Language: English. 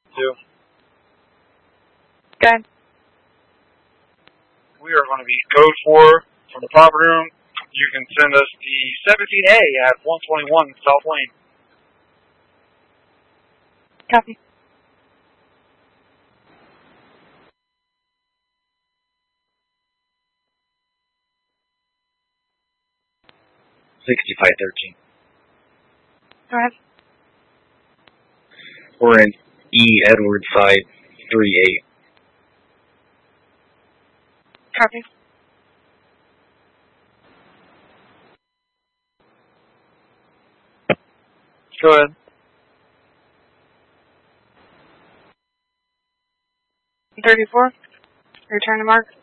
2. Okay. We are going to be code 4 from the property room. You can send us the 17A at 121 South Lane. Copy. $65.13. Go ahead. We're in E. Edward side 38. Copy. Go ahead. $34. Return to mark.